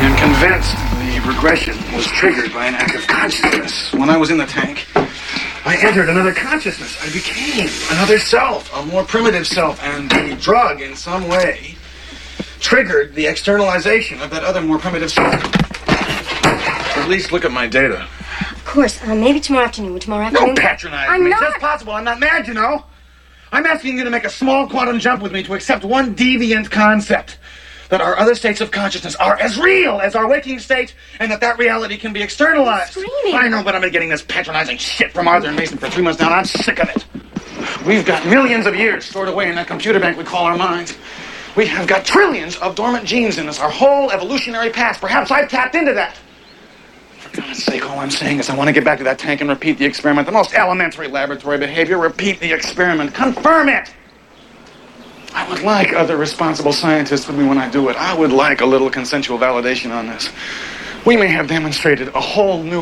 am convinced the regression was triggeed by an act of consciousness. When I was in the tank, I entered another consciousness. I became another self, a more primitive self, and the drug, in some way, triggered the externalization of that other, more primitive self. At least look at my data. Of course. Maybe tomorrow afternoon. Don't patronize I'm me. not. It's just possible. I'm not mad, you know. I'm asking you to make a small quantum jump with me to accept one deviant concept. That our other states of consciousness are as real as our waking state, and that reality can be externalized. Screaming. I know, but I've been getting this patronizing shit from Arthur and Mason for 3 months now, and I'm sick of it. We've got millions of years stored away in that computer bank we call our minds. We have got trillions of dormant genes in us, our whole evolutionary past. Perhaps I've tapped into that. For God's sake, all I'm saying is I want to get back to that tank and repeat the experiment. The most elementary laboratory behavior. Repeat the experiment. Confirm it. I would like other responsible scientists with me when I do it. I would like a little consensual validation on this. We may have demonstrated a whole new